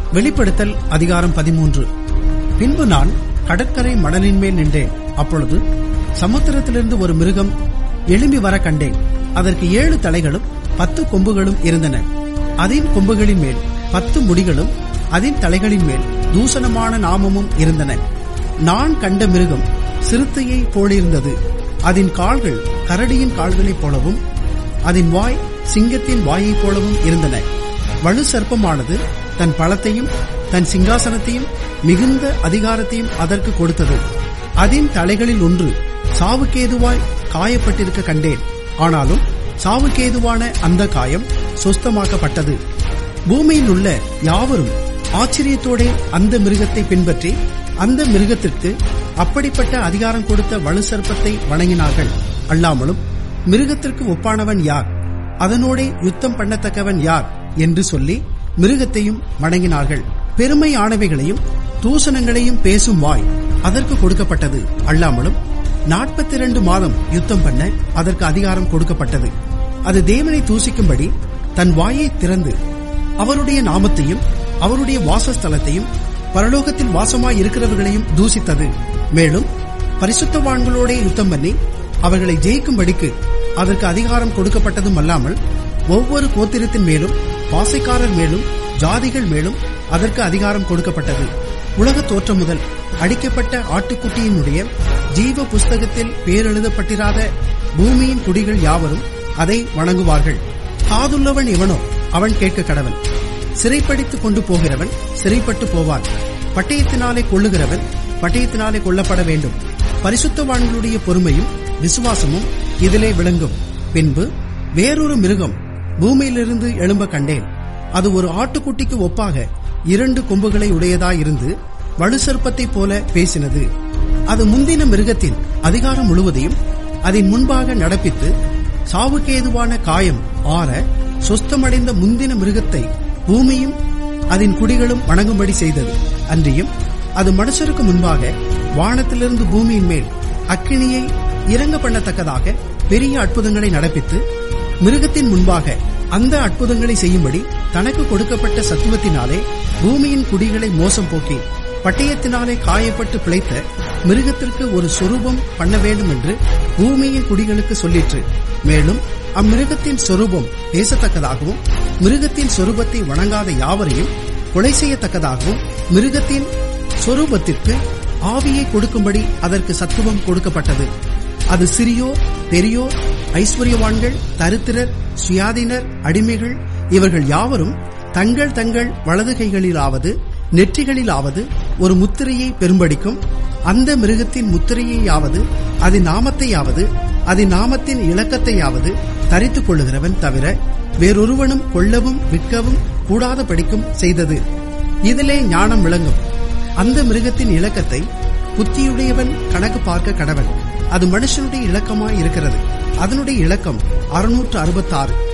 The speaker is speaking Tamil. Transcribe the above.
வெளிப்படுத்தல் அதிகாரம் 13. பின்பு நான் கடற்கரை மணலின் மேல் நின்றேன். அப்பொழுது சமுத்திரத்திலிருந்து ஒரு மிருகம் எழும்பி வர கண்டேன். அதற்கு 7 தலைகளும் 10 கொம்புகளும் இருந்தன. அதன் கொம்புகளின் மேல் 10 முடிகளும் அதன் தலைகளின் மேல் தூஷணமான நாமமும் இருந்தன. நான் கண்ட மிருகம் சிறுத்தையை போலிருந்தது. அதன் கால்கள் கரடியின் கால்களைப் போலவும் அதன் வாய் சிங்கத்தின் வாயைப் போலவும் இருந்தன. வலு சர்ப்பமானது தன் பலத்தையும் தன் சிங்காசனத்தையும் மிகுந்த அதிகாரத்தையும் அதற்கு கொடுத்தது. அதன் தலைகளில் ஒன்று சாவுக்கேதுவாய் காயப்பட்டிருக்க கண்டேன். ஆனாலும் சாவுக்கேதுவான அந்த காயம் சொஸ்தமாக்கப்பட்டது. பூமியில் உள்ள யாவரும் ஆச்சரியத்தோட அந்த மிருகத்தை பின்பற்றி அந்த மிருகத்திற்கு அப்படிப்பட்ட அதிகாரம் கொடுத்த வலு சர்ப்பத்தை வணங்கினார்கள். அல்லாமலும் மிருகத்திற்கு ஒப்பானவன் யார், அதனோட யுத்தம் பண்ணத்தக்கவன் யார் என்று சொல்லி மிருகத்தையும் வணங்கினார்கள். பெருமையானவைகளையும் தூஷணங்களையும் பேசும் வாய் அதற்கு கொடுக்கப்பட்டது. அல்லாமலும் 42 மாதம் யுத்தம் பண்ண அதற்கு அதிகாரம் கொடுக்கப்பட்டது. அது தேவனை தூசிக்கும்படி தன் வாயை திறந்து அவருடைய நாமத்தையும் அவருடைய வாசஸ்தலத்தையும் பரலோகத்தில் வாசமாய் இருக்கிறவர்களையும் தூசித்தது. மேலும் பரிசுத்தவான்களோட யுத்தம் பண்ணி அவர்களை ஜெயிக்கும்படிக்கு அதற்கு அதிகாரம் கொடுக்கப்பட்டதும் அல்லாமல் ஒவ்வொரு கோத்திரத்தின் மேலும் பாசைக்காரர் மேலும் ஜாதிகள் மேலும் அதற்கு அதிகாரம் கொடுக்கப்பட்டது. உலக தோற்றம் முதல் அடிக்கப்பட்ட ஆட்டுக்குட்டியினுடைய ஜீவ புஸ்தகத்தில் பேரெழுதப்பட்டிராத பூமியின் குடிகள் யாவரும் அதை வணங்குவார்கள். காதுள்ளவன் எவனோ அவன் கேட்க கடவன். சிறைப்படுத்திக் கொண்டு போகிறவன் சிறைப்பட்டு போவான். பட்டயத்தினாலே கொள்ளுகிறவன் பட்டயத்தினாலே கொல்லப்பட வேண்டும். பரிசுத்தவான்களுடைய பொறுமையும் விசுவாசமும் இதிலே விளங்கும். பின்பு வேறொரு மிருகம் பூமியிலிருந்து எழும்ப கண்டேன். அது ஒரு ஆட்டுக்குட்டிக்கு ஒப்பாக 2 கொம்புகளை உடையதாயிருந்து வலு சர்ப்பத்தைப் போல பேசினது. அது முந்தின மிருகத்தின் அதிகாரம் முழுவதையும் அதன் முன்பாக நடப்பித்து சாவுக்கேதுவான காயம் ஆற சொஸ்தமடைந்த முந்தின மிருகத்தை பூமியும் அதன் குடிகளும் வணங்கும்படி செய்தது. அன்றியும் அது மனுஷருக்கு முன்பாக வானத்திலிருந்து பூமியின் மேல் அக்கினியை இறங்க பண்ணத்தக்கதாக பெரிய அற்புதங்களை நடப்பித்து மிருகத்தின் முன்பாக அந்த அற்புதங்களை செய்யும்படி தனக்கு கொடுக்கப்பட்ட சத்துவத்தினாலே பூமியின் குடிகளை மோசம் போக்கி பட்டயத்தினாலே காயப்பட்டு பிழைத்த மிருகத்திற்கு ஒரு சொரூபம் பண்ண வேண்டும் என்று பூமியின் குடிகளுக்கு சொல்லிற்று. மேலும் அம்மிருகத்தின் சொரூபம் பேசத்தக்கதாகவும் மிருகத்தின் சொரூபத்தை வணங்காத யாவரையும் கொலை செய்யத்தக்கதாகவும் மிருகத்தின் சொரூபத்திற்கு ஆவியை கொடுக்கும்படி அதற்கு சத்துவம் கொடுக்கப்பட்டது. அது சிறியோர் பெரியோர் ஐஸ்வர்யவான்கள் தரித்திரர் சுயாதீனர் அடிமைகள் இவர்கள் யாவரும் தங்கள் தங்கள் வலது கைகளிலாவது நெற்றிகளிலாவது ஒரு முத்திரையை பெரும்படிக்கும் அந்த மிருகத்தின் முத்திரையையாவது அதன் நாமத்தையாவது அதன் நாமத்தின் இலக்கத்தையாவது தரித்துக் கொள்ளுகிறவன் தவிர வேறொருவனும் கொள்ளவும் விற்கவும் கூடாதபடிக்கும் செய்தது. இதிலே ஞானம் விளங்கும். அந்த மிருகத்தின் இலக்கத்தை புத்தியுடையவன் கணக்கு பார்க்க கடவன். அது மனுஷனுடைய இலக்கமாய் இருக்கிறது. அதனுடைய இலக்கம் 666.